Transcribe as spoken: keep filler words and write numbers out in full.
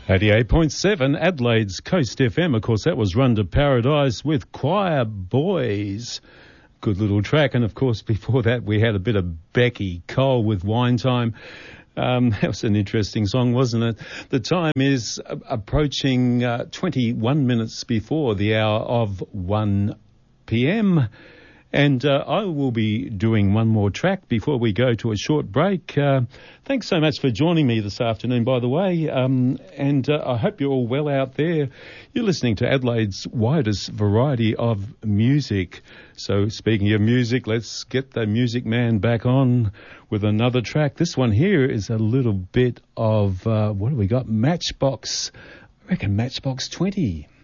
eighty-eight point seven Adelaide's Coast F M. Of course, that was Run to Paradise with Choir Boys. Good little track. And, of course, before that, we had a bit of Becky Cole with Wine Time. Um, that was an interesting song, wasn't it? The time is approaching uh, twenty-one minutes before the hour of one p.m. And uh, I will be doing one more track before we go to a short break. Uh, thanks so much for joining me this afternoon, by the way. Um, and uh, I hope you're all well out there. You're listening to Adelaide's widest variety of music. So speaking of music, let's get the music man back on with another track. This one here is a little bit of, uh, what have we got? Matchbox, I reckon Matchbox twenty.